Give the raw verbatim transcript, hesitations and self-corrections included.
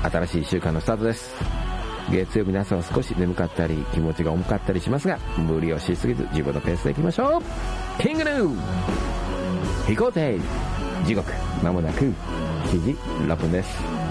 新しいいっしゅうかんのスタートです。月曜日の朝は少し眠かったり気持ちが重かったりしますが、無理をしすぎず自分のペースでいきましょう。キングヌー飛行艇時刻まもなくしちじろっぷんです。